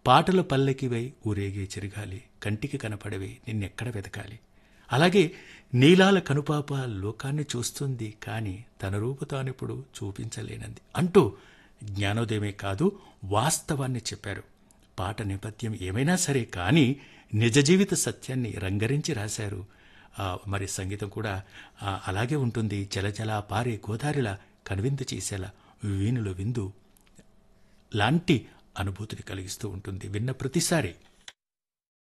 పాటల పల్లకివై ఊరేగే చిరగాలి, కంటికి కనపడవే నిన్నెక్కడ వెతకాలి. అలాగే నీలాల కనుపాప లోకాన్ని చూస్తుంది, కానీ తన రూపు తానిప్పుడు చూపించలేనంది అంటూ జ్ఞానోదయమే కాదు, వాస్తవాన్ని చెప్పారు. పాట నేపథ్యం ఏమైనా సరే కానీ నిజ జీవిత సత్యాన్ని రంగరించి రాశారు. మరి సంగీతం కూడా అలాగే ఉంటుంది. జలజల పారే గోదారిలా కనువిందు చేసేలా వీణుల విందు లాంటి అనుభూతిని కలిగిస్తూ ఉంటుంది విన్న ప్రతిసారి.